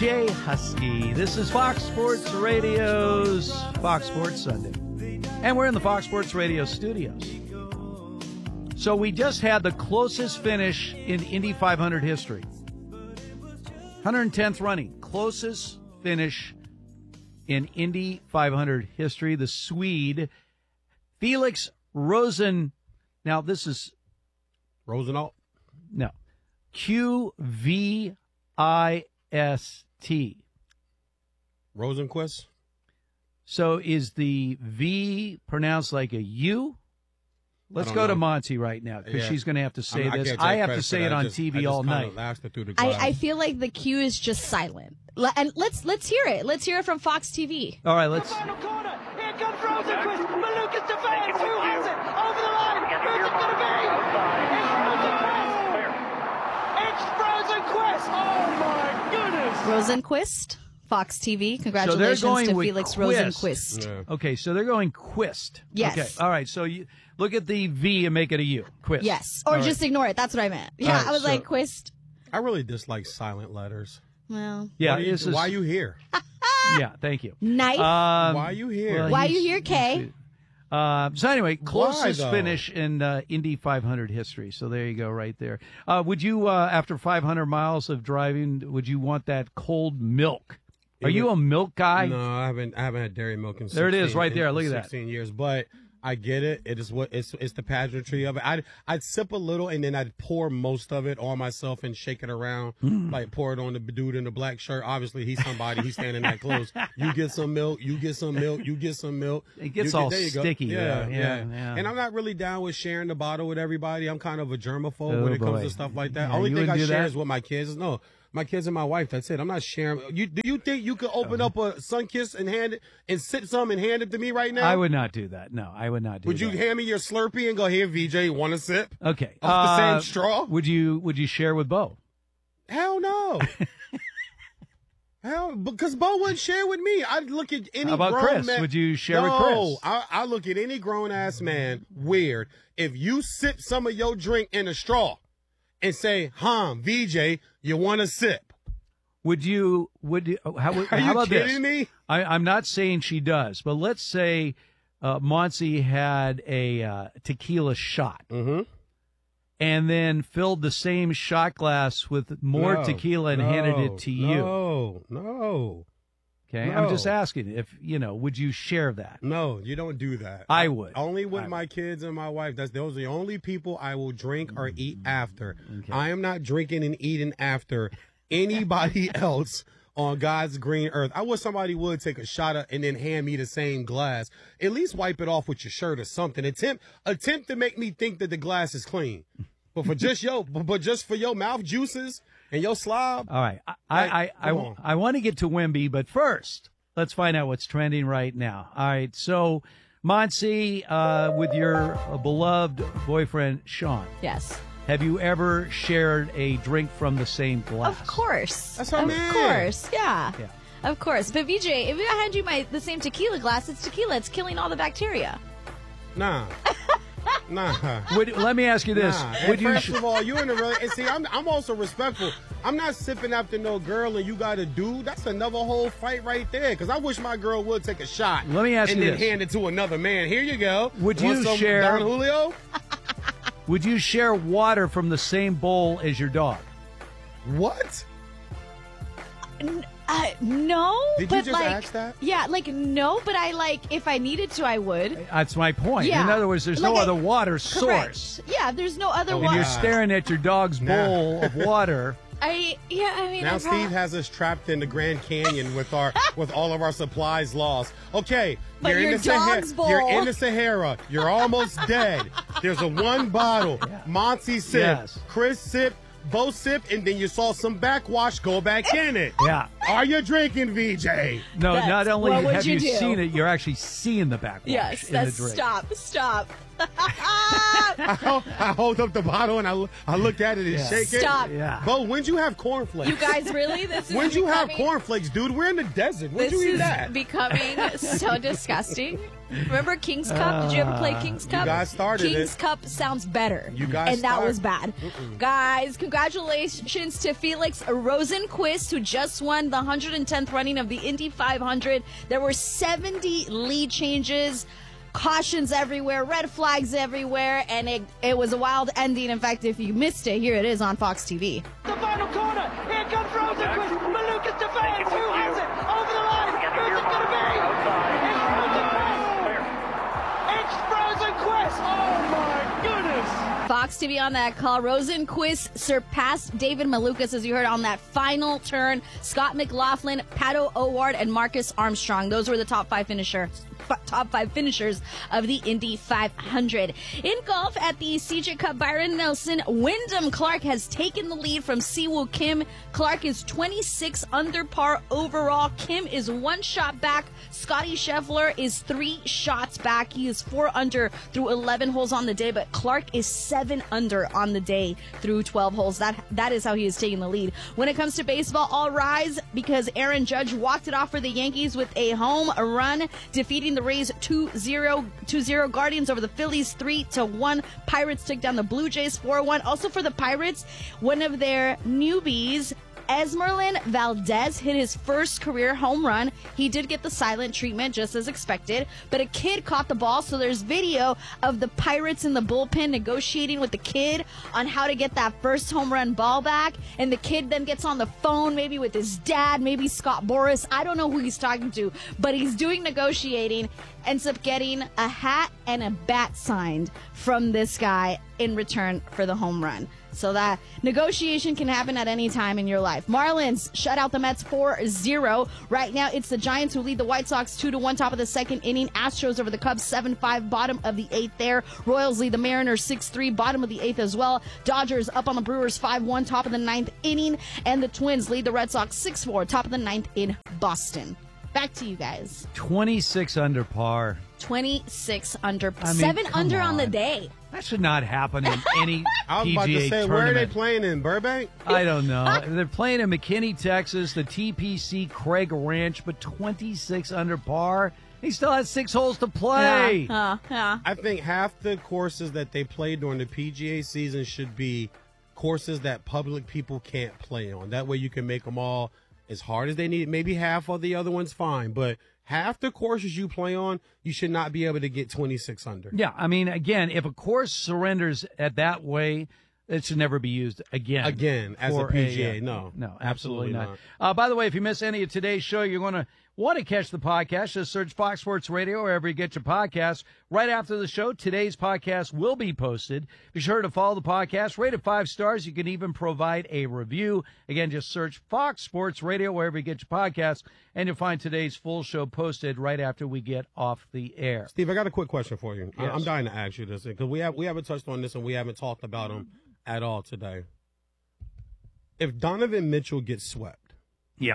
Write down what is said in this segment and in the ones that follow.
VJ Husky. This is Fox Sports Radio's Fox Sports Sunday. And we're in the Fox Sports Radio studios. So we just had the closest finish in Indy 500 history. 110th running. Closest finish in Indy 500 history. The Swede, Felix Rosen. Now, this is... Rosenau? No. QVIST. Rosenquist? So is the V pronounced like a U? Let's go to Monty right now, because she's going to have to say this. I have to say it on TV all night. I feel like the Q is just silent. And let's hear it. Let's hear it from Fox TV. All right, let's. Final corner. Here comes Rosenquist. Malukas defends. Who has it? Over the line. Who's it going to be? It's Rosenquist. Oh, my goodness. Rosenquist, Fox TV. Congratulations so they're going to with Felix Quist. Rosenquist. Yeah. Okay, so they're going Quist. Yes. Okay, all right, so you look at the V and make it a U. Quist. Yes, or just ignore it. That's what I meant. Yeah, right, I was like, Quist. I really dislike silent letters. Well. Yeah, why are you here? Yeah, thank you. Nice. Why are you here? Well, why are you here, Kay? So anyway, closest though? finish in Indy 500 history. So there you go, right there. Would you, after 500 miles of driving, would you want that cold milk? Are you a milk guy? No, I haven't had dairy milk in 16, there it is, right there. Look at that. 16 years, but I get it. It is it's the pageantry of it. I'd sip a little and then I'd pour most of it on myself and shake it around, like pour it on the dude in the black shirt. Obviously, he's somebody. He's standing that close. You get some milk. You get some milk. You get some milk. It gets all sticky. Yeah. Yeah. And I'm not really down with sharing the bottle with everybody. I'm kind of a germaphobe when it comes to stuff like that. Yeah, Only thing I share that? is with my kids. No. My kids and my wife, that's it. I'm not sharing. Do you think you could open up a Sunkiss and hand it and sip some and hand it to me right now? I would not do that. No, I would not do that. Would you hand me your Slurpee and go, here, VJ, want a sip? Okay. Off the same straw? Would you share with Bo? Hell no. Because Bo wouldn't share with me. I'd look at any How about grown Chris? man. Would you share with Chris? No, I look at any grown-ass man weird. If you sip some of your drink in a straw and say, VJ, you want a sip? How Are you about kidding this? me? I'm not saying she does, but let's say Monty had a tequila shot and then filled the same shot glass with more tequila and handed it to you. No. Okay, No. I'm just asking if, would you share that? No, you don't do that. I would. Only with my kids and my wife. Those are the only people I will drink or eat after. Okay. I am not drinking and eating after anybody else on God's green earth. I wish somebody would take a shot of and then hand me the same glass. At least wipe it off with your shirt or something. Attempt to make me think that the glass is clean. But for just for your mouth juices and your slob. All right. I want to get to Wemby, but first, let's find out what's trending right now. All right. So, Monty, with your beloved boyfriend, Sean. Yes. Have you ever shared a drink from the same glass? Of course. That's our man. Of course. Yeah. Yeah. Of course. But VJ, if I hand you the same tequila glass, it's tequila. It's killing all the bacteria. Nah. Let me ask you this. Nah. Would you First of all, you in the and see, I'm also respectful. I'm not sipping after no girl and you got a dude. That's another whole fight right there. Because I wish my girl would take a shot. Let me ask you and then this. hand it to another man. Here you go. Would Want you some share- Don Julio? Would you share water from the same bowl as your dog? What? No. Did but you just ask that? Yeah, no, but if I needed to, I would. That's my point. Yeah. In other words, there's no other water source. Correct. Yeah, there's no other And water. you're staring at your dog's bowl of water. Now Steve has us trapped in the Grand Canyon with all of our supplies lost. Okay, But you're in your the Sahara. dog's bowl. You're in the Sahara. You're almost dead. There's a one bottle. Monty sip. Yes. Chris sip. Bo sip, and then you saw some backwash. Go back in it. Yeah. Are you drinking, VJ? No, not only what would have you you do? seen it, you're actually seeing the backwash Yes, in the that's drink. stop. I hold up the bottle and I look at it and shake Stop. it. Yeah. Bo, when'd you have cornflakes? You guys, really? This is When'd you have becoming- cornflakes, dude? We're in the desert. When'd This you eat is that? becoming so disgusting. Remember King's Cup? Did you ever play King's Cup? guys started King's it. Cup sounds better. You guys and that started- was bad. Guys, congratulations to Felix Rosenqvist, who just won the 110th running of the Indy 500. There were 70 lead changes. Cautions everywhere, red flags everywhere, and it was a wild ending. In fact, if you missed it, here it is on Fox TV. The final corner. Here comes Rosenqvist. Malukas defends. Who has it? Over the line. Who's it going to be? It's Rosenqvist. Oh my goodness. Fox TV on that call. Rosenqvist surpassed David Malukas, as you heard, on that final turn. Scott McLaughlin, Pato O'Ward, and Marcus Armstrong. Those were the top five finishers of the Indy 500. In golf at the CJ Cup, Byron Nelson, Wyndham Clark has taken the lead from Siwoo Kim. Clark is 26 under par overall. Kim is 1 shot back. Scotty Scheffler is 3 shots back. He is 4 under through 11 holes on the day, but Clark is 7 under on the day through 12 holes. That is how he is taking the lead. When it comes to baseball, all rise, because Aaron Judge walked it off for the Yankees with a home run, defeating the Rays 2-0. Guardians over the Phillies 3-1. Pirates took down the Blue Jays 4-1. Also for the Pirates, one of their newbies, Esmeralyn Valdez, hit his first career home run. He did get the silent treatment, just as expected, but a kid caught the ball, so there's video of the Pirates in the bullpen negotiating with the kid on how to get that first home run ball back, and the kid then gets on the phone, maybe with his dad, maybe Scott Boras. I don't know who he's talking to, but he's doing negotiating, ends up getting a hat and a bat signed from this guy in return for the home run. So that negotiation can happen at any time in your life. Marlins shut out the Mets 4-0. Right now, it's the Giants who lead the White Sox 2-1, top of the second inning. Astros over the Cubs 7-5, bottom of the 8th there. Royals lead the Mariners 6-3, bottom of the 8th as well. Dodgers up on the Brewers 5-1, top of the 9th inning. And the Twins lead the Red Sox 6-4, top of the 9th in Boston. Back to you guys. 26 under par. 26 under, I mean, 7 come under on the on. day. That should not happen in any I was PGA about to say, tournament. where are they playing in Burbank? I don't know. They're playing in McKinney, Texas, the TPC Craig Ranch, but 26 under par. He still has 6 holes to play. Yeah. I think half the courses that they play during the PGA season should be courses that public people can't play on. That way you can make them all as hard as they need. Maybe half of the other ones, fine. But half the courses you play on, you should not be able to get 26 under. Yeah, I mean, again, if a course surrenders at that way, it should never be used again. Again, as a for PGA, no. No, absolutely Absolutely not. By the way, if you miss any of today's show, you're going to want to catch the podcast. Just search Fox Sports Radio wherever you get your podcasts. Right after the show, today's podcast will be posted. Be sure to follow the podcast. Rate it 5 stars. You can even provide a review. Again, just search Fox Sports Radio wherever you get your podcasts, and you'll find today's full show posted right after we get off the air. Steve, I got a quick question for you. Yes. I'm dying to ask you this because we haven't touched on this and we haven't talked about him at all today. If Donovan Mitchell gets swept, Yeah.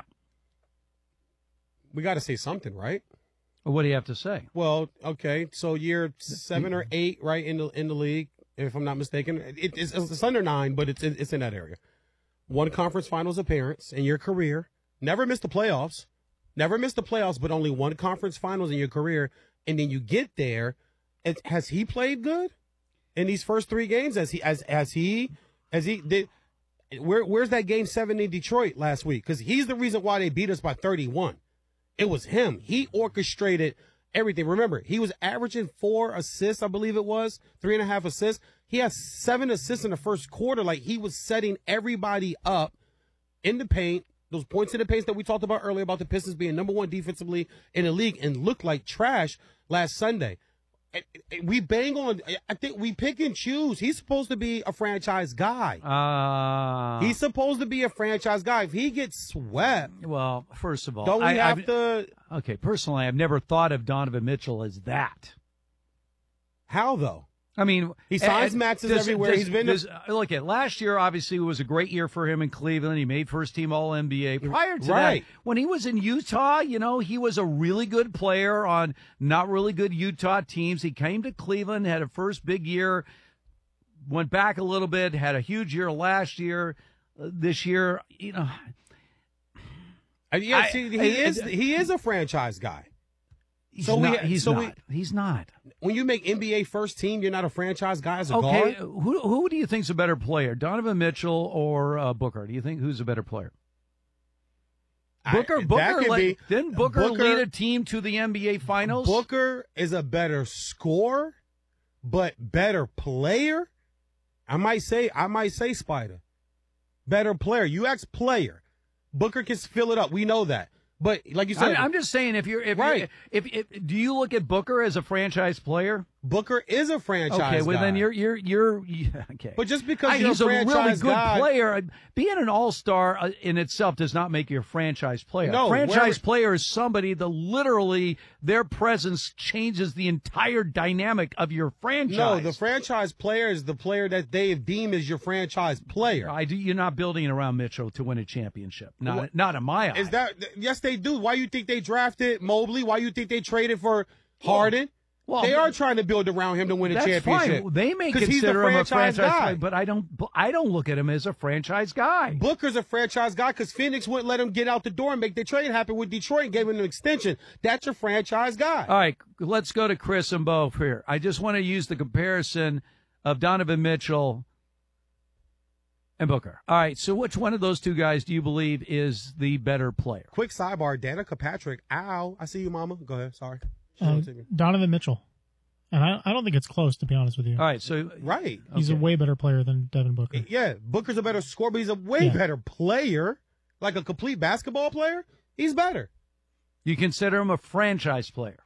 we got to say something, right? What do you have to say? Well, okay, so year 7 or 8, right, in the league, if I'm not mistaken. It's under 9, but it's in that area. 1 conference finals appearance in your career. Never missed the playoffs. But only 1 conference finals in your career. And then you get there. Has he played good in these first 3 games? Has he did? Where's that game 7 in Detroit last week? Because he's the reason why they beat us by 31. It was him. He orchestrated everything. Remember, he was averaging 4 assists, I believe it was, 3.5 assists. He has 7 assists in the first quarter. Like, he was setting everybody up in the paint. Those points in the paint that we talked about earlier about the Pistons being number 1 defensively in the league and looked like trash last Sunday. We bang on. I think we pick and choose. He's supposed to be a franchise guy. He's supposed to be a franchise guy. If he gets swept, Well, first of all, don't we have to? Okay, personally, I've never thought of Donovan Mitchell as that. How though? I mean, He signs maxes everywhere. He's been look at last year. Obviously, was a great year for him in Cleveland. He made first team All NBA. Prior to that, when he was in Utah, he was a really good player on not really good Utah teams. He came to Cleveland, had a first big year, went back a little bit, had a huge year last year. This year, he is a franchise guy. He's not. When you make NBA first team, you're not a franchise guy as a guard? Who do you think's a better player, Donovan Mitchell or Booker? Do you think who's a better player? Didn't Booker lead a team to the NBA Finals? Booker is a better scorer, but better player. I might say Spider. Better player. You ask player. Booker can fill it up. We know that. But like you said, I'm just saying, if do you look at Booker as a franchise player? Booker is a franchise guy. Okay, well then you're okay. But just because he's you're a franchise really good guy, player, being an all-star in itself does not make you a franchise player. No, franchise player is somebody that literally their presence changes the entire dynamic of your franchise. No, the franchise player is the player that they deem as your franchise player. You're not building around Mitchell to win a championship. Not in my eyes. Yes, they do. Why you think they drafted Mobley? Why you think they traded for Harden? Well, they are trying to build around him to win a championship. Fine. They may consider him a franchise guy, but I don't look at him as a franchise guy. Booker's a franchise guy because Phoenix wouldn't let him get out the door and make the trade happen with Detroit and gave him an extension. That's your franchise guy. All right, let's go to Chris and Bo here. I just want to use the comparison of Donovan Mitchell and Booker. All right, so which one of those two guys do you believe is the better player? Quick sidebar, Danica Patrick. Ow, I see you, Mama. Go ahead. Sorry. Donovan Mitchell. And I don't think it's close, to be honest with you. All right, so he's a way better player than Devin Booker. Yeah, Booker's a better scorer, but he's a way better player. Like a complete basketball player, he's better. You consider him a franchise player?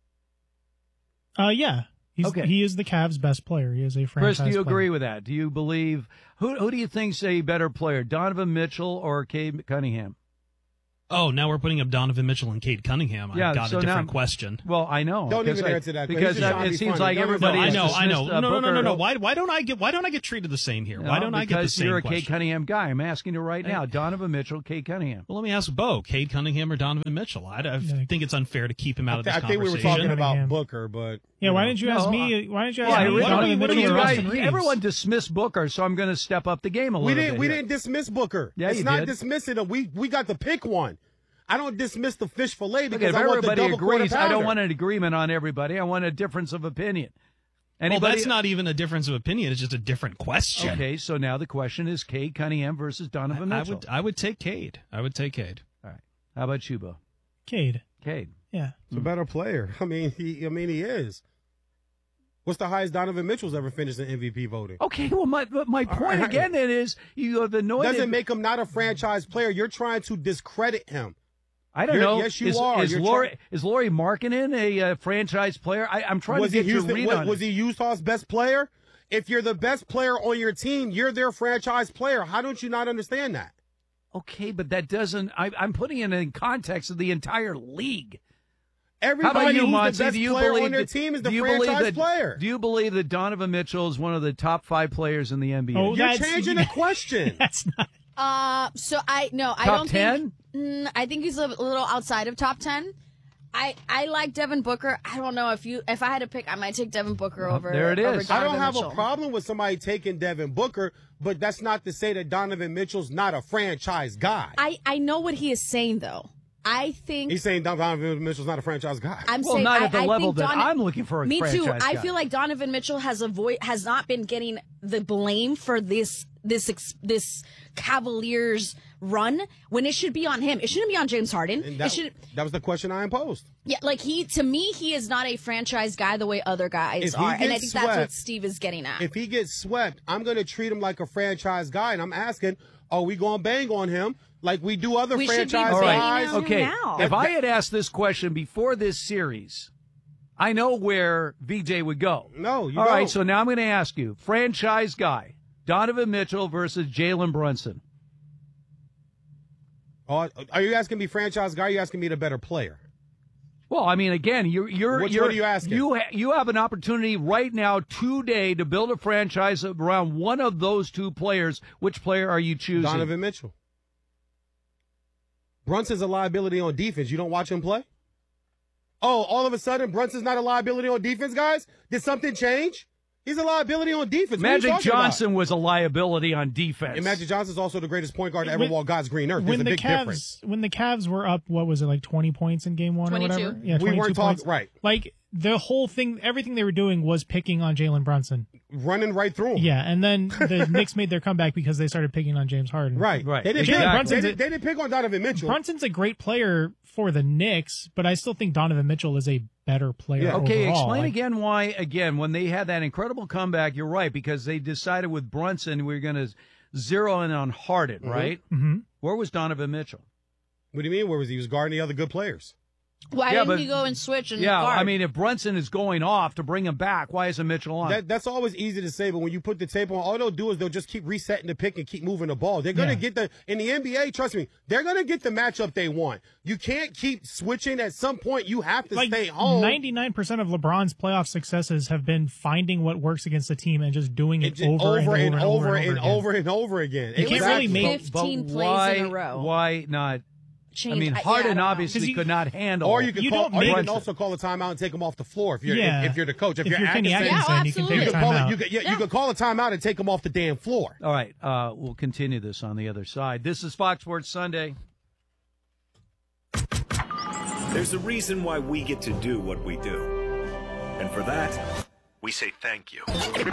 Yeah. He is the Cavs' best player. He is a franchise player. Chris, do you agree with that? Do you believe who do you think's a better player, Donovan Mitchell or Cade Cunningham? Oh, now we're putting up Donovan Mitchell and Cade Cunningham. I've got a different question. Well, I know. Don't even answer that because it seems like everybody. No, I know. No. Why don't I get treated the same here? Why don't I get the same? Because you're a question? Cade Cunningham guy. I'm asking you right now. Donovan Mitchell, Cade Cunningham. Well, let me ask Bo: Cade Cunningham or Donovan Mitchell? I think it's unfair to keep him out of this conversation. I think we were talking about Booker, but why didn't you ask me? Why didn't you ask me? Donovan Mitchell or Austin Reeves? Everyone dismissed Booker, so I'm going to step up the game a little bit. We didn't dismiss Booker. Yeah, it's not dismissing him. We got to pick one. I don't dismiss the fish fillet because I want the double quarter pounder. I don't want an agreement on everybody. I want a difference of opinion. Well, that's not even a difference of opinion. It's just a different question. Okay, so now the question is Cade Cunningham versus Donovan Mitchell. I would take Cade. All right. How about you, Bo? Cade. He's Yeah. a better player. I mean, he is. What's the highest Donovan Mitchell's ever finished in MVP voting? Okay, well, my point again then is you have anointed. Doesn't make him not a franchise player. You're trying to discredit him. I don't know. Yes, you are. Is Lauri Markkanen a franchise player? I'm trying to get your read on it. Was he Utah's best player? If you're the best player on your team, you're their franchise player. How don't you not understand that? Okay, but that doesn't. I'm putting it in context of the entire league. Everybody who's the best player on their team is the franchise player. Do you believe that Donovan Mitchell is one of the top 5 players in the NBA? Oh, you're changing the question. That's not. I top don't 10? think. I think he's a little outside of top 10. I like Devin Booker. I don't know if I had to pick, I might take Devin Booker over. There it is. Over I don't have Mitchell. a problem with somebody taking Devin Booker, but that's not to say that Donovan Mitchell's not a franchise guy. I know what he is saying though. I think he's saying Donovan Mitchell's not a franchise guy. I'm saying not at the I level think that I'm looking for. Me too. Guy. I feel like Donovan Mitchell has not been getting the blame for this Cavaliers run when it should be on him. It shouldn't be on James Harden. That was the question I imposed. Yeah, like he is not a franchise guy the way other guys are, and I think that's what Steve is getting at. If he gets swept, I'm going to treat him like a franchise guy, and I'm asking, are we going to bang on him like we do other franchise guys? Okay, now. if I had asked this question before this series, I know where VJ would go. No, you All don't. right, so now I'm going to ask you, franchise guy, Donovan Mitchell versus Jalen Brunson. Are you asking me franchise guy? Or are you asking me the better player? Well, I mean, again, Which one are you asking? You have an opportunity right now, today, to build a franchise around one of those two players. Which player are you choosing? Donovan Mitchell. Brunson's a liability on defense. You don't watch him play? Oh, all of a sudden, Brunson's not a liability on defense, guys? Did something change? He's a liability on defense. Magic Johnson was a liability on defense. And Magic Johnson's also the greatest point guard to ever walk God's green earth. There's a big difference. When the Cavs were up, what was it, like 20 points in game 1 22. or whatever? Yeah, 22 we weren't points. talking, right. Like, the whole thing, everything they were doing was picking on Jalen Brunson. Running right through him. Yeah, and then the Knicks made their comeback because they started picking on James Harden. Right. They didn't pick on Donovan Mitchell. Brunson's a great player for the Knicks, but I still think Donovan Mitchell is a better player Okay, overall. explain again why, when they had that incredible comeback, you're right, because they decided with Brunson we're going to zero in on Harden, right? Mm-hmm. Where was Donovan Mitchell? What do you mean? Where was he? He was guarding the other good players. Why didn't he go and switch and guard? I mean, if Brunson is going off to bring him back, why isn't Mitchell on? That's always easy to say, but when you put the tape on, all they'll do is they'll just keep resetting the pick and keep moving the ball. They're going to get in the NBA, trust me, they're going to get the matchup they want. You can't keep switching. At some point, you have to stay home. 99% of LeBron's playoff successes have been finding what works against the team and just doing it over and over again. You can't really make 15 plays in a row. Why not? Change. I mean, Harden obviously could not handle. Or you can also call a timeout and take him off the floor if you're the coach. If you're Kenny Atkinson, you can take a timeout. You can call a timeout and take him off the damn floor. All right, we'll continue this on the other side. This is Fox Sports Sunday. There's a reason why we get to do what we do, and for that, we say thank you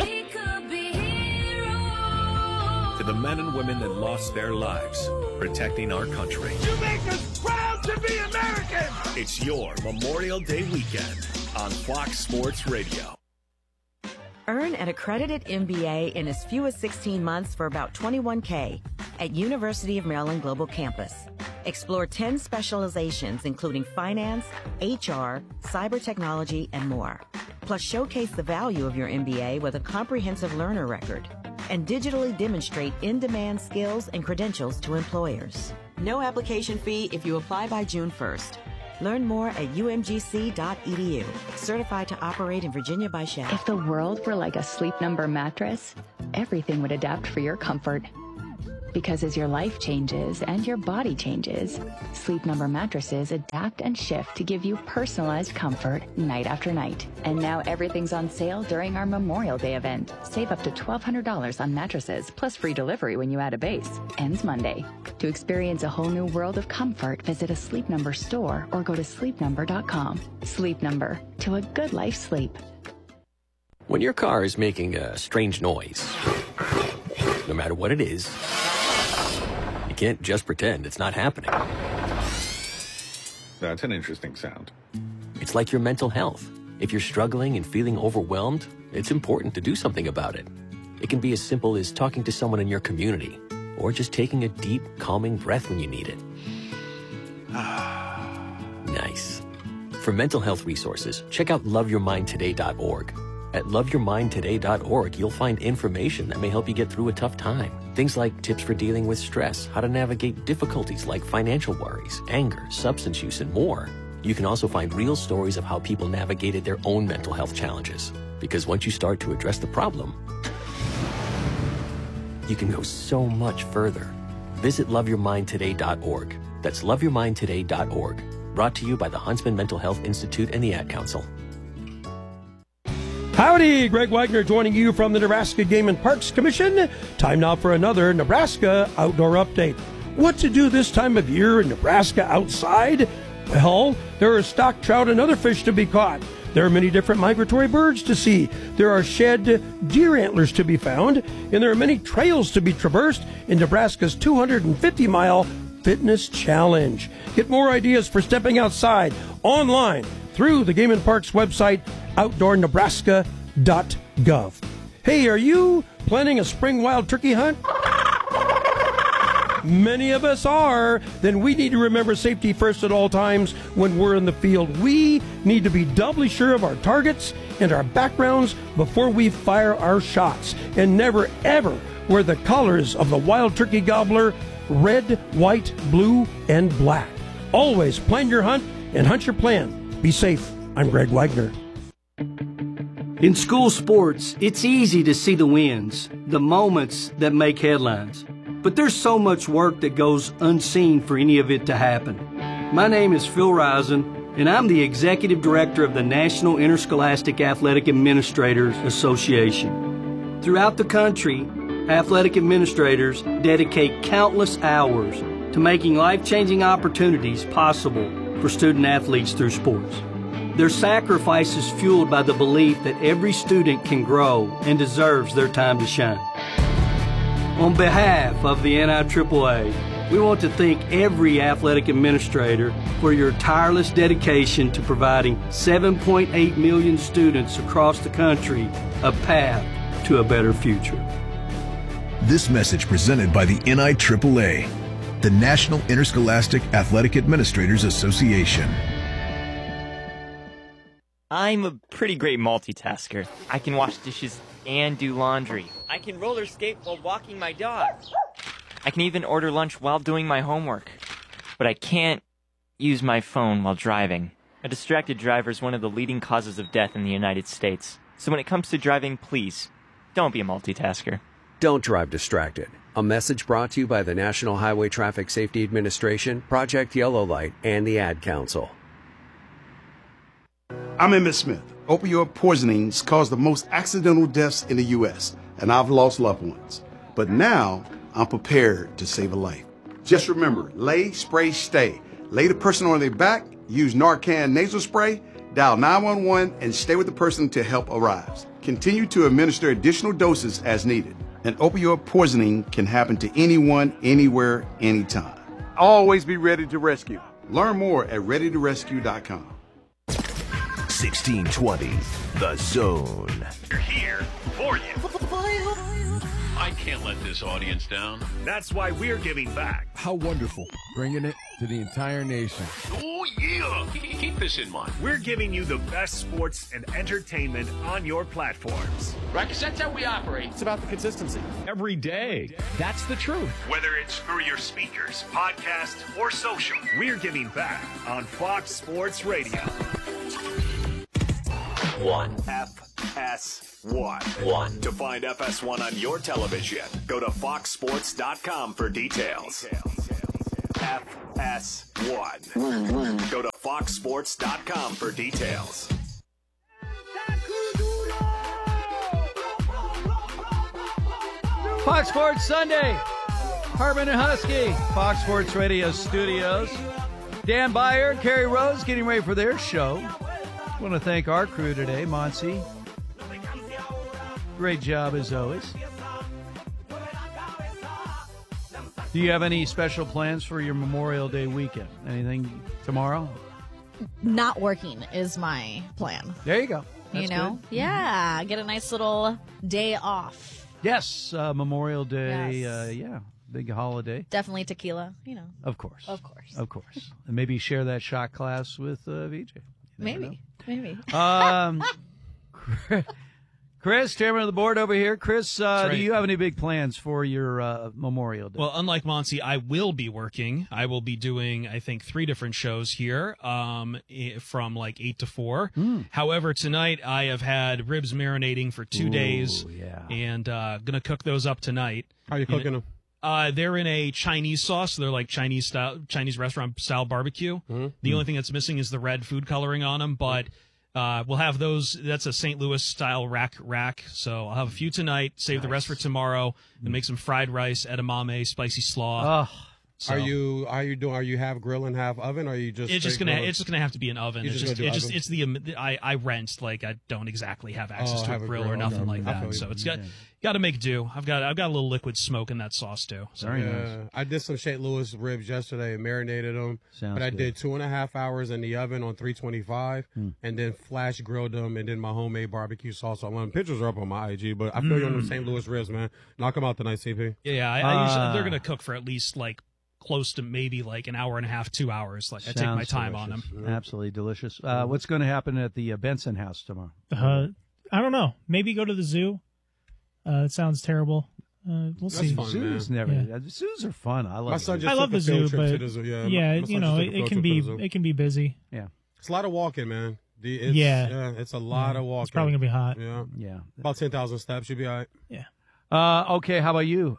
to the men and women that lost their lives protecting our country. You make us proud to be American! It's your Memorial Day weekend on Fox Sports Radio. Earn an accredited MBA in as few as 16 months for about $21K at University of Maryland Global Campus. Explore 10 specializations, including finance, HR, cyber technology, and more. Plus, showcase the value of your MBA with a comprehensive learner record and digitally demonstrate in-demand skills and credentials to employers. No application fee if you apply by June 1st. Learn more at umgc.edu. Certified to operate in Virginia by Shell. If the world were like a Sleep Number mattress, everything would adapt for your comfort. Because as your life changes and your body changes, Sleep Number mattresses adapt and shift to give you personalized comfort night after night. And now everything's on sale during our Memorial Day event. Save up to $1,200 on mattresses, plus free delivery when you add a base. Ends Monday. To experience a whole new world of comfort, visit a Sleep Number store or go to sleepnumber.com. Sleep Number. To a good life sleep. When your car is making a strange noise, no matter what it is, you can't just pretend it's not happening. That's an interesting sound. It's like your mental health. If you're struggling and feeling overwhelmed, it's important to do something about it. It can be as simple as talking to someone in your community, or just taking a deep, calming breath when you need it. Nice. For mental health resources, check out loveyourmindtoday.org. At loveyourmindtoday.org, you'll find information that may help you get through a tough time. Things like tips for dealing with stress, how to navigate difficulties like financial worries, anger, substance use, and more. You can also find real stories of how people navigated their own mental health challenges. Because once you start to address the problem, you can go so much further. Visit loveyourmindtoday.org. That's loveyourmindtoday.org. Brought to you by the Huntsman Mental Health Institute and the Ad Council. Howdy, Greg Wagner joining you from the Nebraska Game and Parks Commission. Time now for another Nebraska Outdoor Update. What to do this time of year in Nebraska outside? Well, there are stock trout and other fish to be caught. There are many different migratory birds to see. There are shed deer antlers to be found, and there are many trails to be traversed in Nebraska's 250-mile Fitness Challenge. Get more ideas for stepping outside online through the Game and Parks website, outdoornebraska.gov. Hey, are you planning a spring wild turkey hunt? Many of us are. Then we need to remember safety first at all times when we're in the field. We need to be doubly sure of our targets and our backgrounds before we fire our shots. And never, ever wear the colors of the wild turkey gobbler: red, white, blue, and black. Always plan your hunt and hunt your plan Be safe. I'm Greg Wagner. In school sports, it's easy to see the wins, the moments that make headlines. But there's so much work that goes unseen for any of it to happen. My name is Phil Risen, and I'm the Executive Director of the National Interscholastic Athletic Administrators Association. Throughout the country, athletic administrators dedicate countless hours to making life-changing opportunities possible for student athletes through sports. Their sacrifice is fueled by the belief that every student can grow and deserves their time to shine. On behalf of the NIAAA, we want to thank every athletic administrator for your tireless dedication to providing 7.8 million students across the country a path to a better future. This message presented by the NIAAA, the National Interscholastic Athletic Administrators Association. I'm a pretty great multitasker. I can wash dishes and do laundry. I can roller skate while walking my dog. I can even order lunch while doing my homework. But I can't use my phone while driving. A distracted driver is one of the leading causes of death in the United States. So when it comes to driving, please, don't be a multitasker. Don't drive distracted. A message brought to you by the National Highway Traffic Safety Administration, Project Yellow Light, and the Ad Council. I'm Emmett Smith. Opioid poisonings cause the most accidental deaths in the U.S., and I've lost loved ones. But now, I'm prepared to save a life. Just remember, lay, spray, stay. Lay the person on their back, use Narcan nasal spray, dial 911, and stay with the person until help arrives. Continue to administer additional doses as needed. An opioid poisoning can happen to anyone, anywhere, anytime. Always be ready to rescue. Learn more at readytorescue.com. 1620, The Zone. We're here for you. I can't let this audience down. That's why we're giving back. How wonderful. Bringing it to the entire nation. Oh, yeah. Keep this in mind. We're giving you the best sports and entertainment on your platforms. Right, because that's how we operate. It's about the consistency. Every day. That's the truth. Whether it's through your speakers, podcast, or social, we're giving back on Fox Sports Radio. 1. FS1. To find FS1 on your television, go to foxsports.com for details. FS1. Go to foxsports.com for details. Fox Sports Sunday. Harmon and Husky, Fox Sports Radio studios. Dan Beyer, Kerry Rose getting ready for their show. I want to thank our crew today, Monty. Great job as always. Do you have any special plans for your Memorial Day weekend? Anything tomorrow? Not working is my plan. There you go. That's good. Yeah, get a nice little day off. Yes, Memorial Day, yes. Big holiday. Definitely tequila, Of course. Of course. Of course. And maybe share that shot class with VJ. Maybe. Chris, chairman of the board over here. Chris, right. Do you have any big plans for your Memorial Day? Well, unlike Monty, I will be working. I will be doing, I think, 3 different shows here from like 8 to 4. However, tonight I have had ribs marinating for 2 days. Yeah. And going to cook those up tonight. How are you cooking them? They're in a Chinese sauce. They're like Chinese restaurant style barbecue. The only thing that's missing is the red food coloring on them, but we'll have those. That's a St. Louis style rack. So I'll have a few tonight, save the rest for tomorrow, and make some fried rice, edamame, spicy slaw. So, are you half grill and half oven, or are you just? It's just gonna have to be an oven. I rent, like, I don't exactly have access to a grill or nothing like that. So it's got to make do. I've got a little liquid smoke in that sauce too. So. Very nice. I did some St. Louis ribs yesterday and marinated them. I did 2.5 hours in the oven on 325, and then flash grilled them, and then my homemade barbecue sauce on them. Pictures are up on my IG, but I feel you on the St. Louis ribs, man. Knock them out tonight, CP. Yeah, I usually, they're gonna cook for at least like close to maybe like an hour and a half, 2 hours. Like, I take my time on them. Absolutely delicious. What's going to happen at the Benson house tomorrow? I don't know. Maybe go to the zoo. It sounds terrible. We'll see. Fun, zoos zoos are fun. I love. I love the zoo, but it can be busy. Yeah. It's a lot of walking, man. It's a lot of walking. It's probably going to be hot. Yeah. About 10,000 steps. You'll be all right. Yeah. Okay, how about you?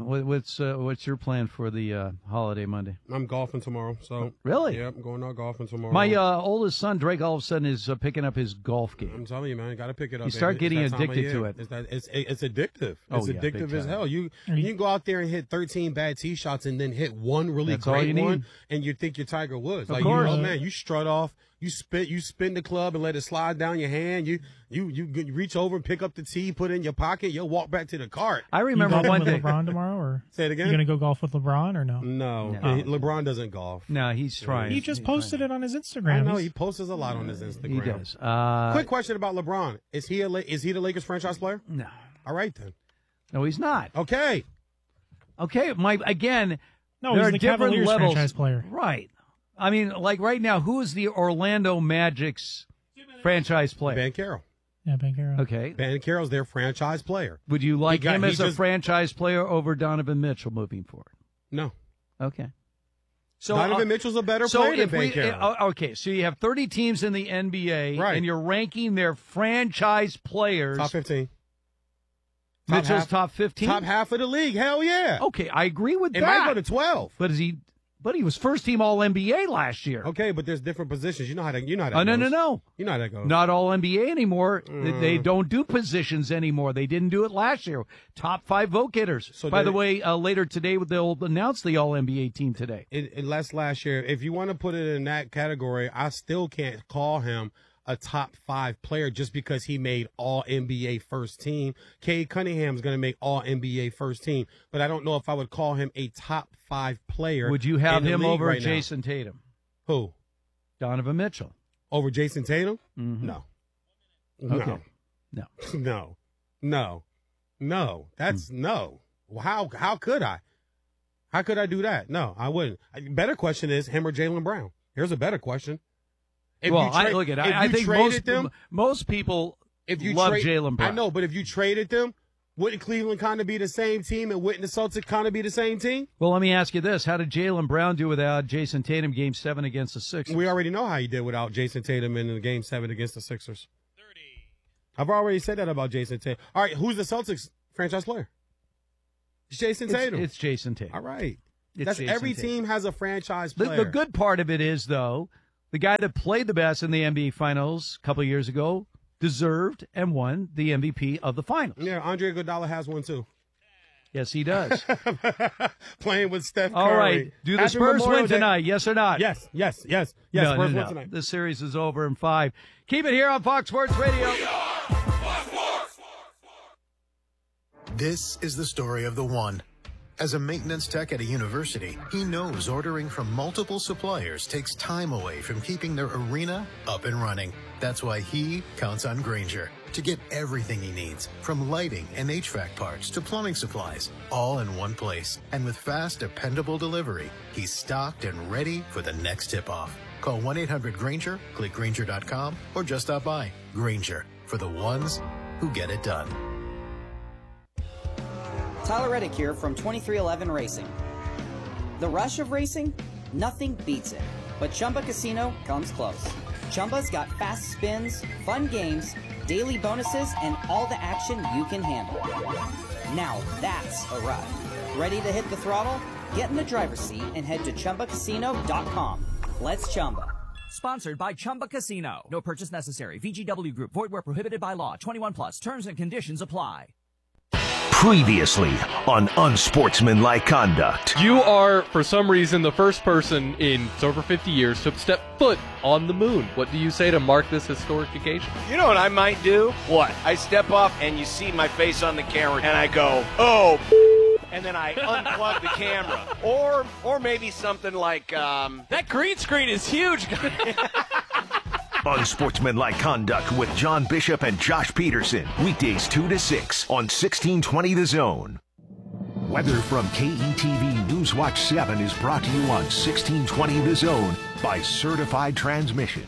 What's your plan for the holiday Monday? I'm golfing tomorrow. So Really? Yeah, I'm going out golfing tomorrow. My oldest son, Drake, all of a sudden is picking up his golf game. I'm telling you, man, you got to pick it up. You start baby. getting It's that time of addicted to year. it. It's addictive. Oh, It's yeah, big addictive as time. hell. You can go out there and hit 13 bad tee shots and then hit one really That's all great you need. one, and you think you're Tiger Woods. Of Like, course. man, you strut off. You spin the club and let it slide down your hand. You reach over and pick up the tee, put it in your pocket. You'll walk back to the cart. I remember you golfing one with thing. LeBron tomorrow, or Say it again. You going to go golf with LeBron or no? No, No. LeBron doesn't golf. No, he's trying. He just posted it on his Instagram. I know He's- he posts a lot on his Instagram. He does. Quick question about LeBron: Is he the Lakers franchise player? No. All right then. No, he's not. Okay. No, there he's are the different Cavaliers levels. franchise player. Right. I mean, like right now, who is the Orlando Magic's franchise player? Ben Carroll. Yeah, Banchero. Okay. Ben Carroll's their franchise player. Would you like him he as a just- franchise player over Donovan Mitchell moving forward? No. Okay. Donovan Mitchell's a better player than Ben Carroll. Okay, so you have 30 teams in the NBA, Right. and you're ranking their franchise players. Top 15. Mitchell's top 15? Top half of the league. Hell yeah. Okay, I agree with It that. might go to 12. But he was first team All NBA last year. Okay, but there's different positions. You know how that Oh, no, goes. no. You know how that goes. Not All NBA anymore. They don't do positions anymore. They didn't do it last year. Top 5 vote getters. So By there- the way, later today they'll announce the All NBA team today. Last year, if you want to put it in that category, I still can't call him a top 5 player just because he made All NBA first team. Cade Cunningham's going to make All NBA first team, but I don't know if I would call him a top 5 player. Would you have in the him league over right now. Jason Tatum? Who? Donovan Mitchell. Over Jason Tatum? Mhm. No. Okay. No. No. That's no. How could I? How could I do that? No, I wouldn't. Better question is him or Jaylen Brown. Here's a better question. If Well, you tra- look at if I you think traded most people if you love trade- Jaylen Brown. I know, but if you traded them, wouldn't Cleveland kind of be the same team, and wouldn't the Celtics kind of be the same team? Well, let me ask you this: how did Jaylen Brown do without Jason Tatum Game 7 against the Sixers? We already know how he did without Jason Tatum in the Game 7 against the Sixers. 30. I've already said that about Jason Tatum. All right, who's the Celtics franchise player? It's Jason Tatum. It's Jason Tatum. All right. It's That's Jason every Tatum. team has a franchise The, player. the good part of it is, though, the guy that played the best in the NBA Finals a couple of years ago deserved and won the MVP of the Finals. Yeah, Andre Iguodala has one too. Yes, he does. Playing with Steph Curry. All right. Do the Happy Spurs Memorial win Day. tonight? Yes or not? Yes. No, Spurs no, win no. tonight. The series is over in 5. Keep it here on Fox Sports Radio. This is the story of the one. As a maintenance tech at a university, he knows ordering from multiple suppliers takes time away from keeping their arena up and running. That's why he counts on Grainger to get everything he needs, from lighting and HVAC parts to plumbing supplies, all in one place. And with fast, dependable delivery, he's stocked and ready for the next tip-off. Call 1-800-GRAINGER, click Grainger.com, or just stop by. Grainger, for the ones who get it done. Tyler Reddick here from 2311 Racing. The rush of racing? Nothing beats it. But Chumba Casino comes close. Chumba's got fast spins, fun games, daily bonuses, and all the action you can handle. Now that's a ride. Ready to hit the throttle? Get in the driver's seat and head to ChumbaCasino.com. Let's Chumba. Sponsored by Chumba Casino. No purchase necessary. VGW Group. Void where prohibited by law. 21 plus. Terms and conditions apply. Previously on Unsportsmanlike Conduct. You are, for some reason, the first person in over 50 years to step foot on the moon. What do you say to mark this historic occasion? You know what I might do? What? I step off and you see my face on the camera and I go, oh, and then I unplug the camera. Or maybe something like, that green screen is huge. Unsportsmanlike Conduct with John Bishop and Josh Peterson. Weekdays 2 to 6 on 1620 The Zone. Weather from KETV Newswatch 7 is brought to you on 1620 The Zone by Certified Transmission.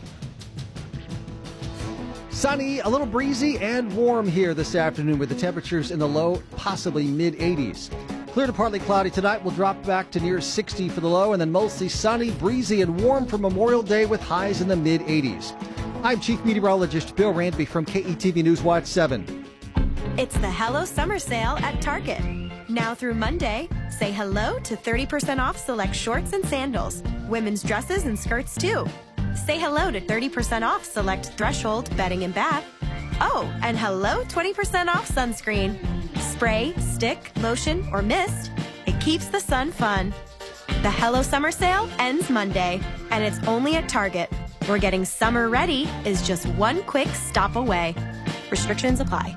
Sunny, a little breezy and warm here this afternoon with the temperatures in the low, possibly mid-80s. Clear to partly cloudy tonight. We'll drop back to near 60 for the low, and then mostly sunny, breezy, and warm for Memorial Day with highs in the mid-80s. I'm Chief Meteorologist Bill Randby from KETV Newswatch 7. It's the Hello Summer Sale at Target. Now through Monday, say hello to 30% off select shorts and sandals, women's dresses and skirts too. Say hello to 30% off select Threshold bedding and bath. Oh, and hello 20% off sunscreen. Spray, stick, lotion, or mist. It keeps the sun fun. The Hello Summer Sale ends Monday, and it's only at Target, where getting summer ready is just one quick stop away. Restrictions apply.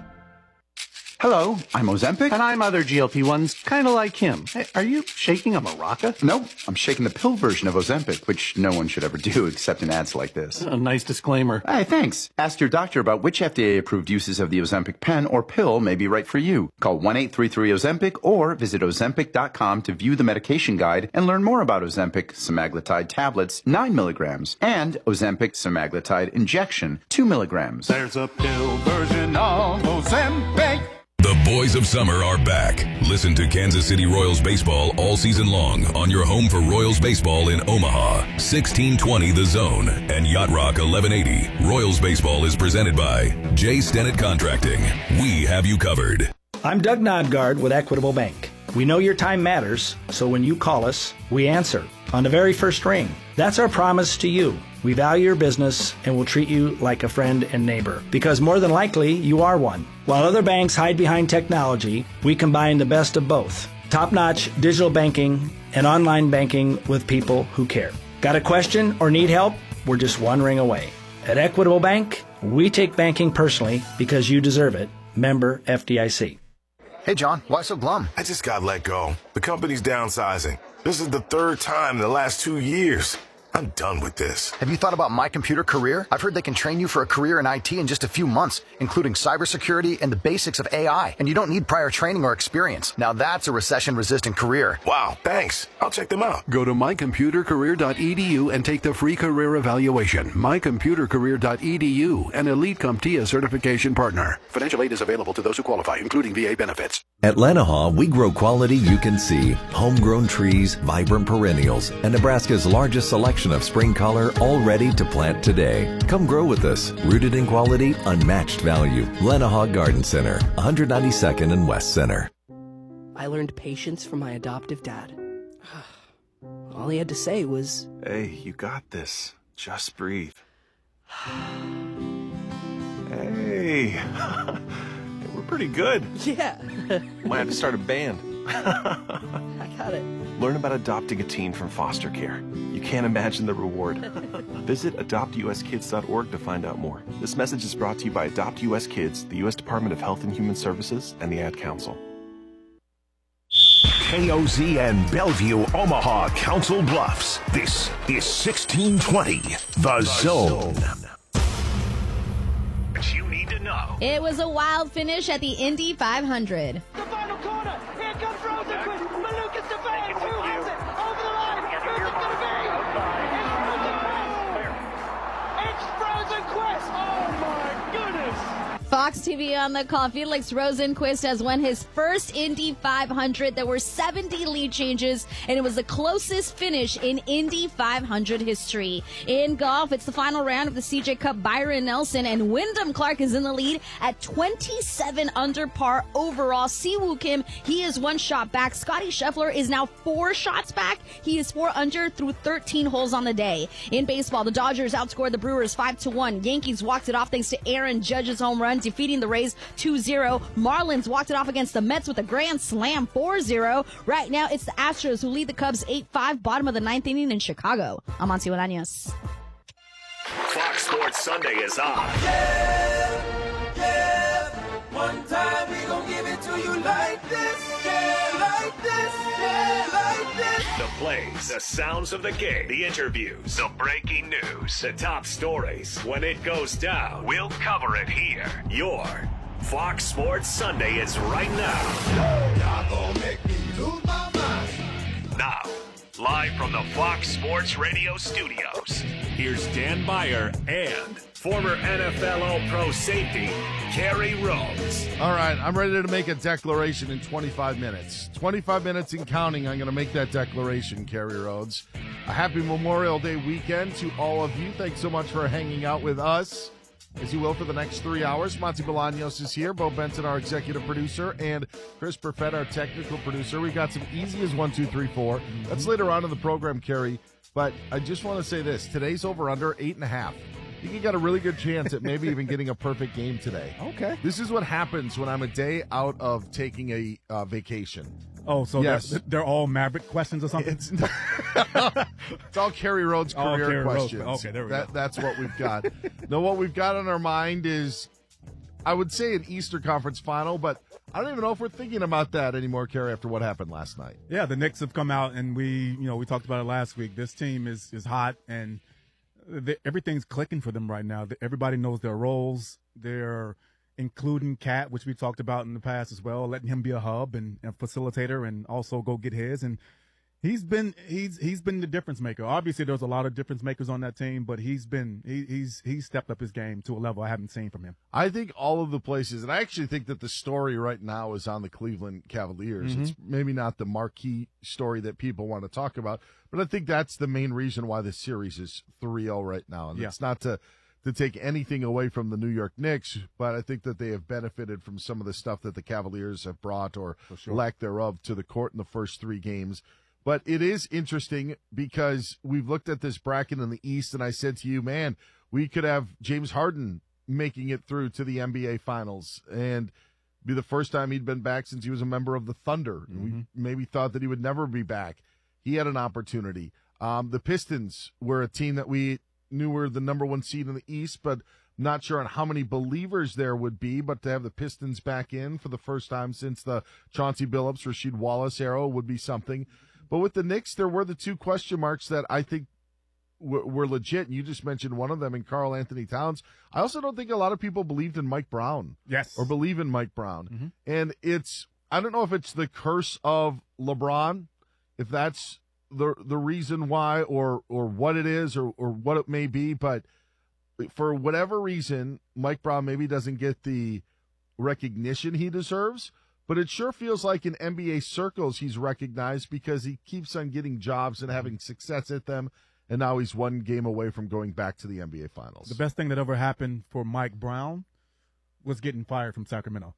Hello, I'm Ozempic. And I'm other GLP-1s, kind of like him. Hey, are you shaking a maraca? No, I'm shaking the pill version of Ozempic, which no one should ever do except in ads like this. A nice disclaimer. Hey, thanks. Ask your doctor about which FDA-approved uses of the Ozempic pen or pill may be right for you. Call 1-833-OZEMPIC or visit Ozempic.com to view the medication guide and learn more about Ozempic semaglutide tablets, 9 milligrams, and Ozempic semaglutide injection, 2 milligrams. There's a pill version of Ozempic. The boys of summer are back. Listen to Kansas City Royals baseball all season long on your home for Royals baseball in Omaha. 1620 The Zone and Yacht Rock 1180. Royals baseball is presented by J. Stennett Contracting. We have you covered. I'm Doug Nodgard with Equitable Bank. We know your time matters, so when you call us, we answer on the very first ring. That's our promise to you. We value your business and will treat you like a friend and neighbor, because more than likely, you are one. While other banks hide behind technology, we combine the best of both. Top-notch digital banking and online banking with people who care. Got a question or need help? We're just one ring away. At Equitable Bank, we take banking personally because you deserve it. Member FDIC. Hey, John, why so glum? I just got let go. The company's downsizing. This is the third time in the last 2 years. I'm done with this. Have you thought about My Computer Career? I've heard they can train you for a career in IT in just a few months, including cybersecurity and the basics of AI. And you don't need prior training or experience. Now that's a recession-resistant career. Wow, thanks. I'll check them out. Go to mycomputercareer.edu and take the free career evaluation. Mycomputercareer.edu, an Elite CompTIA certification partner. Financial aid is available to those who qualify, including VA benefits. At Lanahaw, we grow quality you can see. Homegrown trees, vibrant perennials, and Nebraska's largest selection of spring color all ready to plant today. Come grow with us. Rooted in quality, unmatched value. Lanahaw Garden Center, 192nd and West Center. I learned patience from my adoptive dad. All he had to say was, "Hey, you got this. Just breathe." Hey, we're pretty good. Yeah. Might have to start a band. I got it. Learn about adopting a teen from foster care. You can't imagine the reward. Visit adoptuskids.org to find out more. This message is brought to you by Adopt US Kids, the U.S. Department of Health and Human Services, and the Ad Council. KOZ and Bellevue, Omaha, Council Bluffs. This is 1620, The Zone. What you need to know. It was a wild finish at the Indy 500. The final corner. Here comes Rosenquist. Malukas defends. Who has it? Over the line. Who's it going to be? It's Rosenquist. Oh, my goodness. Fox TV on the call. Felix Rosenquist has won his first Indy 500. There were 70 lead changes, and it was the closest finish in Indy 500 history. In golf, it's the final round of the CJ Cup. Byron Nelson and Wyndham Clark is in the lead at 27 under par overall. Siwoo Kim, he is one shot back. Scotty Scheffler is now 4 shots back. He is 4 under through 13 holes on the day. In baseball, the Dodgers outscored the Brewers 5-1. Yankees walked it off thanks to Aaron Judge's home run, defeating the Rays 2-0. Marlins walked it off against the Mets with a grand slam 4-0. Right now, it's the Astros who lead the Cubs 8-5, bottom of the 9th inning in Chicago. I'm Amancio Olaños. Fox Sports Sunday is on. Yeah. One time we gon' give it to you like this. Yeah, like this. Yeah, like this. The plays, the sounds of the game, the interviews, the breaking news, the top stories. When it goes down, we'll cover it here. Your Fox Sports Sunday is right now. Y'all gon' make me lose my mind. Now, live from the Fox Sports Radio studios. Here's Dan Meyer and former NFL All-Pro safety, Kerry Rhodes. All right, I'm ready to make a declaration in 25 minutes. 25 minutes and counting, I'm going to make that declaration, Kerry Rhodes. A happy Memorial Day weekend to all of you. Thanks so much for hanging out with us, as you will, for the next 3 hours. Monty Bolaños is here, Bo Benson, our executive producer, and Chris Perfett, our technical producer. We've got some easy as 1, 2, 3, 4. That's later on in the program, Kerry. But I just want to say this. Today's over-under 8.5. I think you got a really good chance at maybe even getting a perfect game today. Okay. This is what happens when I'm a day out of taking a vacation. Oh, so yes. they're all Maverick questions or something? It's all Kerry Rhodes career questions. Okay, there we go. That's what we've got. Now, what we've got on our mind is, I would say, an Eastern Conference final, but I don't even know if we're thinking about that anymore, Kerry, after what happened last night. Yeah, the Knicks have come out, and we talked about it last week. This team is hot, and everything's clicking for them right now. Everybody knows their roles. They're including Cat, which we talked about in the past as well, letting him be a hub and a facilitator and also go get his. And he's been the difference maker. Obviously, there's a lot of difference makers on that team, but he's stepped up his game to a level I haven't seen from him. I think all of the places, and I actually think that the story right now is on the Cleveland Cavaliers. Mm-hmm. It's maybe not the marquee story that people want to talk about, but I think that's the main reason why the series is 3-0 right now. And it's not to take anything away from the New York Knicks, but I think that they have benefited from some of the stuff that the Cavaliers have brought or lack thereof to the court in the first 3 games. But it is interesting because we've looked at this bracket in the East, and I said to you, man, we could have James Harden making it through to the NBA Finals and be the first time he'd been back since he was a member of the Thunder. Mm-hmm. We maybe thought that he would never be back. He had an opportunity. The Pistons were a team that we knew were the number 1 seed in the East, but not sure on how many believers there would be. But to have the Pistons back in for the first time since the Chauncey Billups, Rasheed Wallace era would be something. But with the Knicks, there were the 2 question marks that I think were legit. And you just mentioned one of them in Karl Anthony Towns. I also don't think a lot of people believed in Mike Brown. Yes. Or believe in Mike Brown. Mm-hmm. And I don't know if it's the curse of LeBron, if that's the reason why or what it is or what it may be, but for whatever reason, Mike Brown maybe doesn't get the recognition he deserves, but it sure feels like in NBA circles he's recognized because he keeps on getting jobs and having success at them, and now he's 1 game away from going back to the NBA Finals. The best thing that ever happened for Mike Brown was getting fired from Sacramento.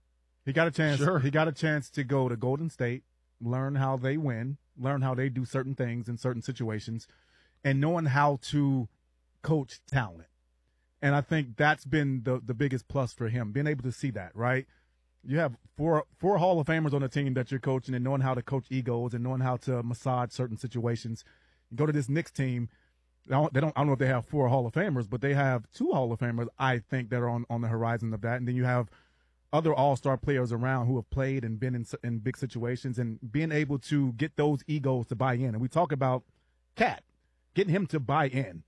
He got a chance. Sure. He got a chance to go to Golden State, learn how they win, learn how they do certain things in certain situations, and knowing how to coach talent. And I think that's been the biggest plus for him, being able to see that, right? You have four Hall of Famers on the team that you're coaching and knowing how to coach egos and knowing how to massage certain situations. You go to this Knicks team, I don't know if they have 4 Hall of Famers, but they have 2 Hall of Famers, I think, that are on the horizon of that. And then you have other all-star players around who have played and been in big situations, and being able to get those egos to buy in. And we talk about Cat, getting him to buy in.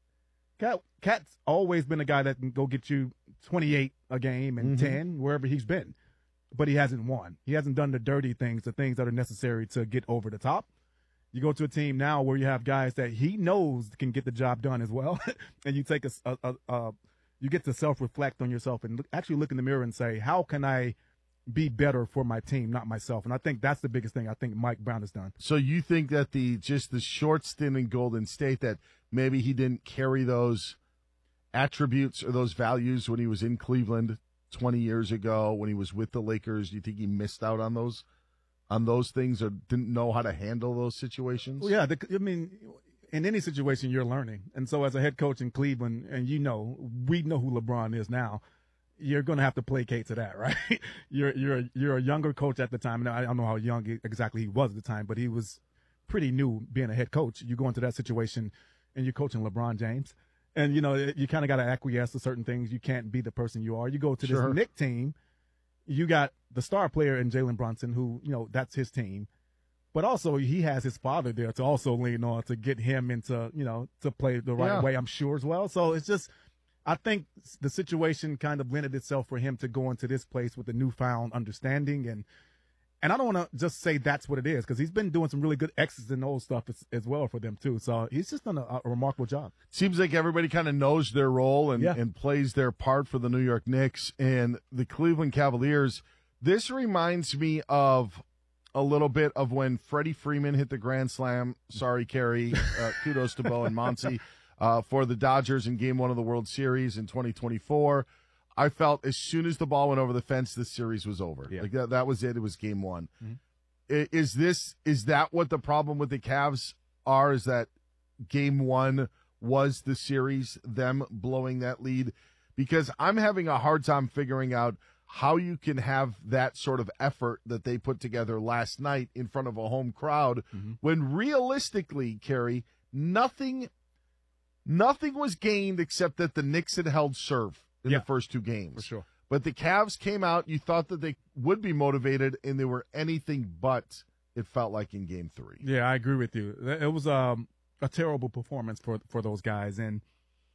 Cat's always been a guy that can go get you 28 a game and 10 wherever he's been, but he hasn't won. He hasn't done the dirty things, the things that are necessary to get over the top. You go to a team now where you have guys that he knows can get the job done as well, and you take you get to self-reflect on yourself and actually look in the mirror and say, how can I be better for my team, not myself? And I think that's the biggest thing I think Mike Brown has done. So you think that the short stint in Golden State, that maybe he didn't carry those attributes or those values when he was in Cleveland 20 years ago, when he was with the Lakers? Do you think he missed out on those things or didn't know how to handle those situations? Well, yeah, in any situation, you're learning. And so as a head coach in Cleveland, and we know who LeBron is now, you're going to have to placate to that, right? You're a younger coach at the time. And I don't know how young exactly he was at the time, but he was pretty new being a head coach. You go into that situation and you're coaching LeBron James. And, you kind of got to acquiesce to certain things. You can't be the person you are. You go to this Knicks team, you got the star player in Jalen Brunson, who, that's his team. But also he has his father there to also lean on to get him into, to play the right way, I'm sure, as well. So it's just, I think the situation kind of lended itself for him to go into this place with a newfound understanding. And I don't want to just say that's what it is, because he's been doing some really good X's and O's stuff as well for them, too. So he's just done a remarkable job. Seems like everybody kind of knows their role and plays their part for the New York Knicks and the Cleveland Cavaliers. This reminds me of a little bit of when Freddie Freeman hit the grand slam. Sorry, Kerry. Kudos to Bo and Monty for the Dodgers in Game 1 of the World Series in 2024. I felt as soon as the ball went over the fence, this series was over. Yeah. Like that was it. It was Game 1. Mm-hmm. Is that what the problem with the Cavs are? Is that Game 1 was the series, them blowing that lead? Because I'm having a hard time figuring out how you can have that sort of effort that they put together last night in front of a home crowd when realistically, Kerry, nothing was gained except that the Knicks had held serve in the first 2 games. For sure. But the Cavs came out, you thought that they would be motivated, and they were anything but, it felt like, in Game 3. Yeah, I agree with you. It was a terrible performance for those guys. And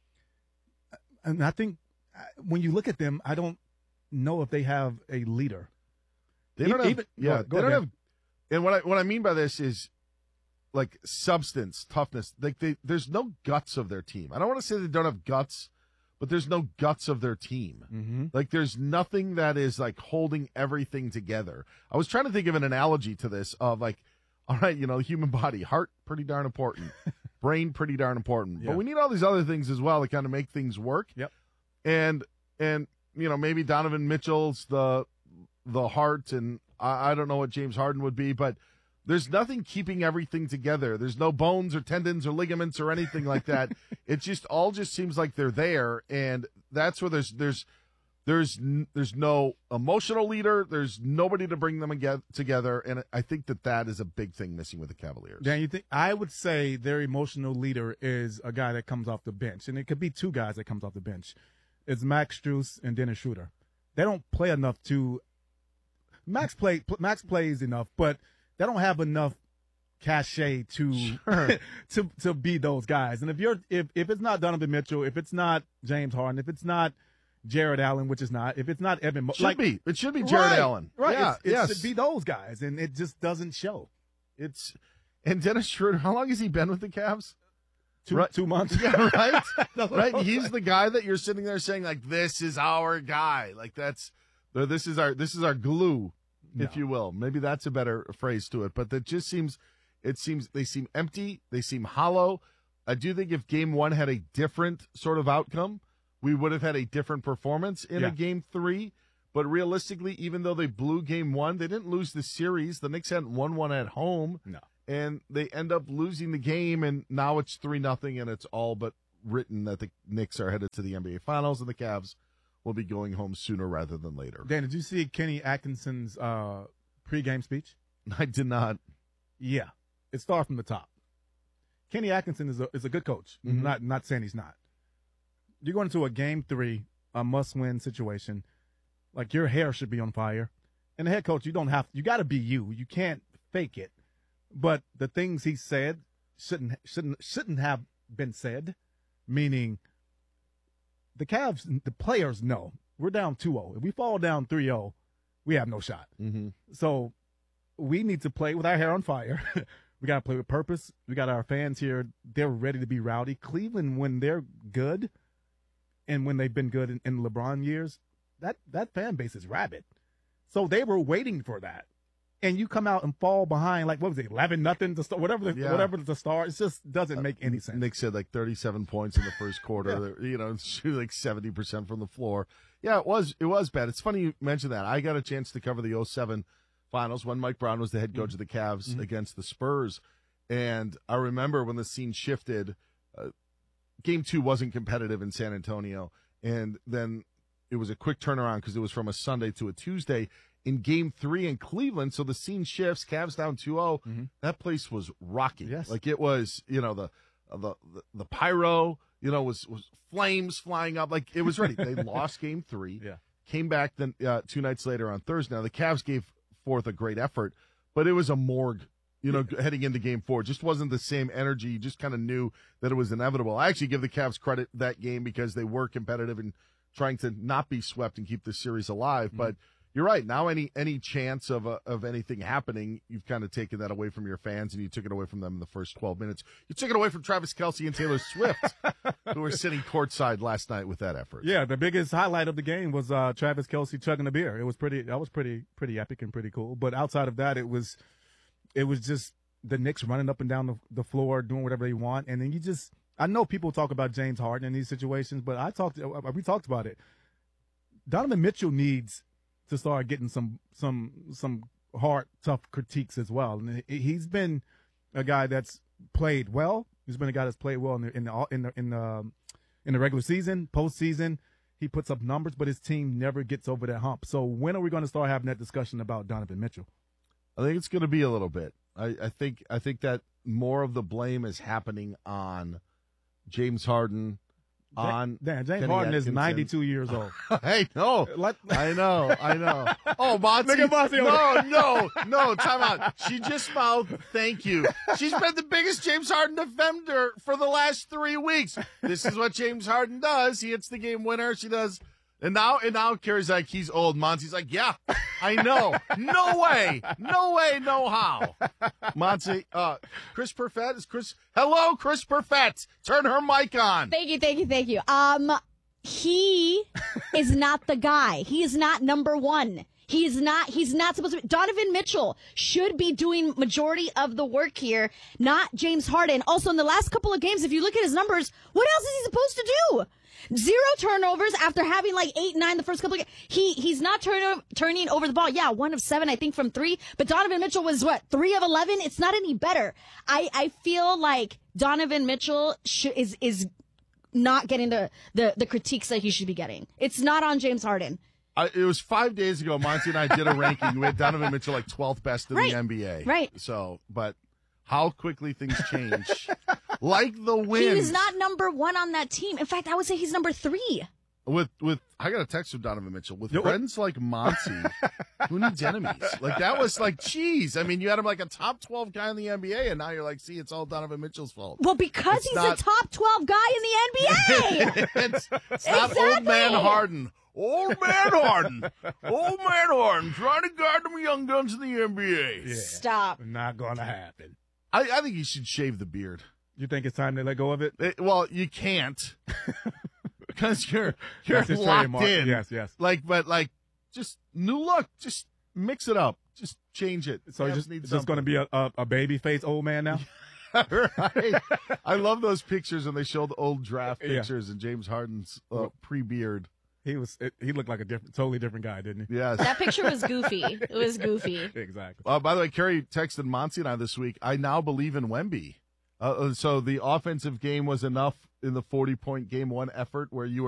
I think when you look at them, I don't know if they have a leader. They don't have, and what I mean by this is, like, substance, toughness. Like there's no guts of their team. I don't want to say they don't have guts, but there's no guts of their team. Mm-hmm. Like there's nothing that is like holding everything together. I was trying to think of an analogy to this of like, all right, the human body, heart, pretty darn important, brain, pretty darn important, but we need all these other things as well to kind of make things work. Yep. And maybe Donovan Mitchell's the heart, and I don't know what James Harden would be, but there's nothing keeping everything together. There's no bones or tendons or ligaments or anything like that. It just seems like they're there, and that's where there's no emotional leader. There's nobody to bring them together, and I think that is a big thing missing with the Cavaliers. Dan, I would say their emotional leader is a guy that comes off the bench, and it could be 2 guys that comes off the bench. It's Max Strus and Dennis Schroeder. They don't play enough to. Max plays enough, but they don't have enough cachet to be those guys. And if it's not Donovan Mitchell, if it's not James Harden, if it's not Jared Allen, which is not, if it's not Evan, it should be Jared Allen, right? Yeah, it should be those guys, and it just doesn't show. And Dennis Schroeder, how long has he been with the Cavs? 2 months. Yeah, right. Right. He's the guy that you're sitting there saying like, this is our guy. Like this is our glue. If you will. Maybe that's a better phrase to it. But that just seems they seem empty. They seem hollow. I do think if Game 1 had a different sort of outcome, we would have had a different performance in a Game 3. But realistically, even though they blew Game 1, they didn't lose the series. The Knicks hadn't won one at home. No. And they end up losing the game, and now it's 3-0, and it's all but written that the Knicks are headed to the NBA Finals, and the Cavs will be going home sooner rather than later. Dan, did you see Kenny Atkinson's pregame speech? I did not. Yeah, it starts from the top. Kenny Atkinson is a good coach. Mm-hmm. Not saying he's not. You're going into a Game 3, a must-win situation. Like, your hair should be on fire. And the head coach, you got to be you. You can't fake it. But the things he said shouldn't have been said, meaning the Cavs, the players know we're down 2-0. If we fall down 3-0, we have no shot. Mm-hmm. So we need to play with our hair on fire. We got to play with purpose. We got our fans here. They're ready to be rowdy. Cleveland, when they're good and when they've been good in LeBron years, that fan base is rabid. So they were waiting for that. And you come out and fall behind, like, what was it, 11-0 to start, whatever the start. It just doesn't make any sense. Nick said like 37 points in the first quarter. Shoot like 70% from the floor. Yeah, it was bad. It's funny you mentioned that. I got a chance to cover the 2007 finals when Mike Brown was the head coach of the Cavs against the Spurs. And I remember when the scene shifted, Game 2 wasn't competitive in San Antonio. And then it was a quick turnaround because it was from a Sunday to a Tuesday. In Game 3 in Cleveland, so the scene shifts, Cavs down 2-0. That place was rocking. Yes. Like it was, the pyro, was flames flying up. Like it was ready. They lost Game 3. Yeah. Came back then 2 nights later on Thursday. Now the Cavs gave forth a great effort, but it was a morgue. Heading into Game 4, just wasn't the same energy. You just kind of knew that it was inevitable. I actually give the Cavs credit that game because they were competitive and trying to not be swept and keep the series alive. But you're right. Now any chance of anything happening, you've kind of taken that away from your fans, and you took it away from them in the first 12 minutes. You took it away from Travis Kelce and Taylor Swift, who were sitting courtside last night with that effort. Yeah, the biggest highlight of the game was Travis Kelce chugging a beer. It was pretty epic and pretty cool. But outside of that, it was just the Knicks running up and down the floor, doing whatever they want. And then I know people talk about James Harden in these situations, but we talked about it. Donovan Mitchell needs to start getting some hard, tough critiques as well. And he's been a guy that's played well. He's been a guy that's played well in the regular season, postseason. He puts up numbers, but his team never gets over that hump. So when are we going to start having that discussion about Donovan Mitchell? I think it's going to be a little bit. I think that more of the blame is happening on James Harden. James Kenny Harden is Atkinson. 92 years old. I know. I know. Oh, Monty. Look at Monty. No, time out. She just mouthed, thank you. She's been the biggest James Harden defender for the last 3 weeks. This is what James Harden does. He hits the game winner. She does. And now Carrie's like, he's old. Monty's like, yeah, I know. No way, no how. Monty, Chris Perfett is Chris. Hello, Chris Perfett. Turn her mic on. Thank you. He is not the guy. He is not number one. He's not supposed to be. Donovan Mitchell should be doing majority of the work here, not James Harden. Also, in the last couple of games, if you look at his numbers, what else is he supposed to do? 0 turnovers after having like 8, 9 the first couple of games. He's not turning over the ball. Yeah, 1 of 7, I think, from 3. But Donovan Mitchell was 3 of 11. It's not any better. I feel like Donovan Mitchell is not getting the critiques that he should be getting. It's not on James Harden. It was 5 days ago. Monty and I did a ranking. We had Donovan Mitchell like 12th best in the NBA. Right. So, but how quickly things change. Like the wind. He is not number 1 on that team. In fact, I would say he's number 3. With I got a text from Donovan Mitchell. With friends like Monty, who needs enemies? Like, that was like, geez. I mean, you had him like a top 12 guy in the NBA, and now you're like, see, it's all Donovan Mitchell's fault. Well, because he's a top 12 guy in the NBA. It's not old man Harden. Old man Harden trying to guard them young guns in the NBA. Yeah, stop. Not going to happen. I think he should shave the beard. You think it's time to let go of it? Well, you can't. Because you're locked in. Yes. But just new look. Just mix it up. Just change it. So it's just going to be a baby face old man now? Right. I love those pictures when they show the old draft pictures and James Harden's pre-beard. He looked like a totally different guy, didn't he? Yes. That picture was goofy. It was goofy. Exactly. By the way, Carrie texted Monty and I this week. I now believe in Wemby. So the offensive game was enough in the 40-point game 1 effort where you were